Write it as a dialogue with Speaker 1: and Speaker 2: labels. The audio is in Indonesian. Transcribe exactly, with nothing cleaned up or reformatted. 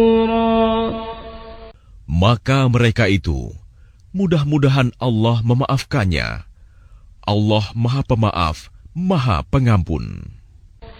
Speaker 1: Maka mereka itu, mudah-mudahan Allah memaafkannya. Allah Maha Pemaaf, Maha Pengampun.